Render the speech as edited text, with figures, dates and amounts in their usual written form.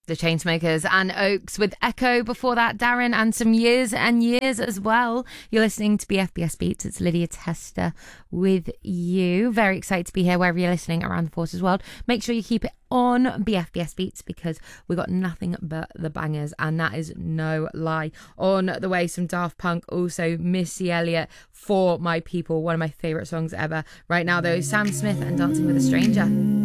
The Chainsmokers and Oaks with Echo before that, Darren, and some Years and Years as well. You're listening to BFBS Beats. It's Lydia Tester with you. Very excited to be here wherever you're listening around the Forces world. Make sure you keep it on BFBS Beats because we got nothing but the bangers, and that is no lie. On the way, some Daft Punk, also Missy Elliott, For My People, one of my favourite songs ever. Right now though, Sam Smith and Dancing with a Stranger.